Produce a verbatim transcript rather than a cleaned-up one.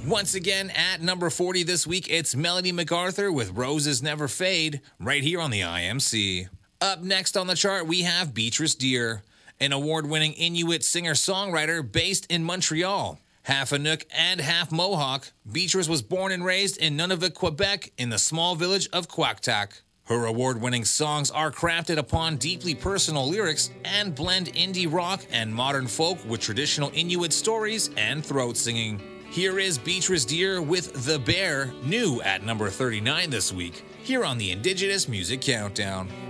Once again, at number forty this week, it's Melody MacArthur with Roses Never Fade, right here on the I M C. Up next on the chart, we have Beatrice Deer, an award-winning Inuit singer-songwriter based in Montreal. Half Inuk and half Mohawk, Beatrice was born and raised in Nunavut, Quebec, in the small village of Quacktak. Her award-winning songs are crafted upon deeply personal lyrics and blend indie rock and modern folk with traditional Inuit stories and throat singing. Here is Beatrice Deer with The Bear, new at number thirty-nine this week, here on the Indigenous Music Countdown.